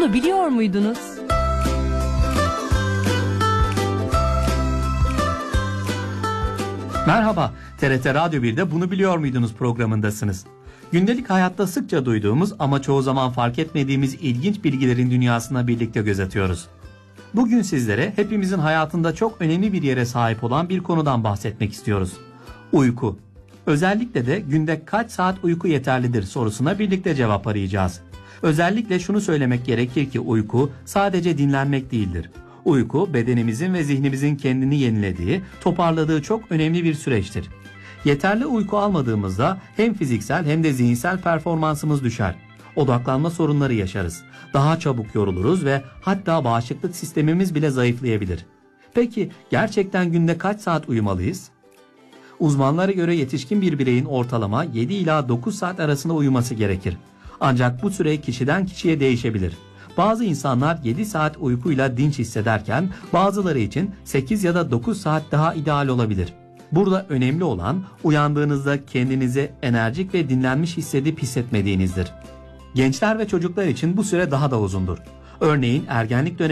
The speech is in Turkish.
Bunu biliyor muydunuz? Merhaba, TRT Radyo 1'de Bunu Biliyor Muydunuz programındasınız. Gündelik hayatta sıkça duyduğumuz ama çoğu zaman fark etmediğimiz ilginç bilgilerin dünyasına birlikte göz atıyoruz. Bugün sizlere hepimizin hayatında çok önemli bir yere sahip olan bir konudan bahsetmek istiyoruz. Uyku. Özellikle de günde kaç saat uyku yeterlidir sorusuna birlikte cevap arayacağız. Özellikle şunu söylemek gerekir ki uyku sadece dinlenmek değildir. Uyku bedenimizin ve zihnimizin kendini yenilediği, toparladığı çok önemli bir süreçtir. Yeterli uyku almadığımızda hem fiziksel hem de zihinsel performansımız düşer. Odaklanma sorunları yaşarız. Daha çabuk yoruluruz ve hatta bağışıklık sistemimiz bile zayıflayabilir. Peki gerçekten günde kaç saat uyumalıyız? Uzmanlara göre yetişkin bir bireyin ortalama 7 ila 9 saat arasında uyuması gerekir. Ancak bu süre kişiden kişiye değişebilir. Bazı insanlar 7 saat uykuyla dinç hissederken bazıları için 8 ya da 9 saat daha ideal olabilir. Burada önemli olan uyandığınızda kendinizi enerjik ve dinlenmiş hissedip hissetmediğinizdir. Gençler ve çocuklar için bu süre daha da uzundur. Örneğin ergenlik dönemi